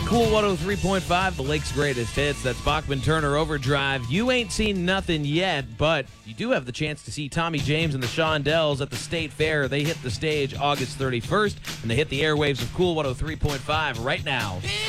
Cool 103.5, the Lake's greatest hits. That's Bachman Turner Overdrive. You ain't seen nothing yet, but you do have the chance to see Tommy James and the Shondells at the State Fair. They hit the stage August 31st, and they hit the airwaves of Cool 103.5 right now.